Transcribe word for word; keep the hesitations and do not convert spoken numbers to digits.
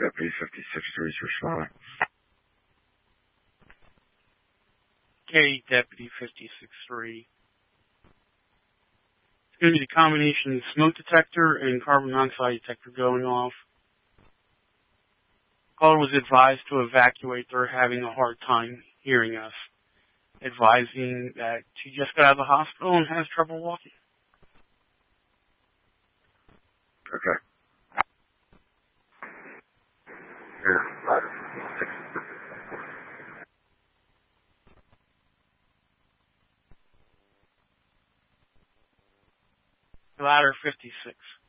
Deputy fifty-six three is responding. Okay, Deputy fifty-six three. It's going to be the combination smoke detector and carbon monoxide detector going off. Caller was advised to evacuate. They're having a hard time hearing us. Advising that she just got out of the hospital and has trouble walking. Okay. Here, ladder fifty-six. Ladder fifty-six.